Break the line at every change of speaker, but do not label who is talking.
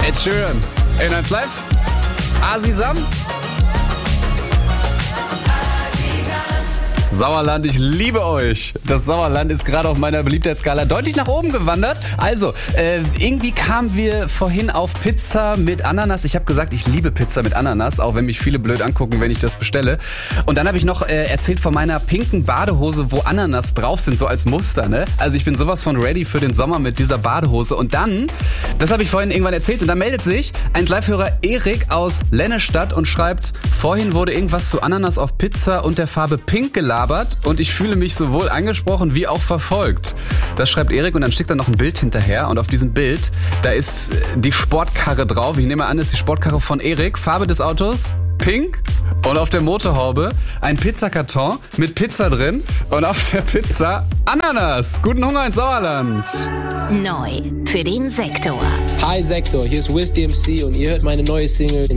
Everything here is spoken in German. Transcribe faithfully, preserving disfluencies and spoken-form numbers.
Ed Sheeran. In eins Live. Asisam. Sauerland, ich liebe euch. Das Sauerland ist gerade auf meiner Beliebtheitsskala deutlich nach oben gewandert. Also, äh, irgendwie kamen wir vorhin auf Pizza mit Ananas. Ich habe gesagt, ich liebe Pizza mit Ananas, auch wenn mich viele blöd angucken, wenn ich das bestelle. Und dann habe ich noch äh, erzählt von meiner pinken Badehose, wo Ananas drauf sind, so als Muster, ne? Also ich bin sowas von ready für den Sommer mit dieser Badehose. Und dann, das habe ich vorhin irgendwann erzählt, und dann meldet sich ein Live-Hörer Erik aus Lennestadt und schreibt, vorhin wurde irgendwas zu Ananas auf Pizza und der Farbe Pink gelabert. Und ich fühle mich sowohl angesprochen wie auch verfolgt. Das schreibt Erik und dann schickt er noch ein Bild hinterher. Und auf diesem Bild, da ist die Sportkarre drauf. Ich nehme an, das ist die Sportkarre von Erik. Farbe des Autos, pink. Und auf der Motorhaube ein Pizzakarton mit Pizza drin. Und auf der Pizza Ananas. Guten Hunger ins Sauerland.
Neu für den Sektor.
Hi Sektor, hier ist Wiz D M C und ihr hört meine neue Single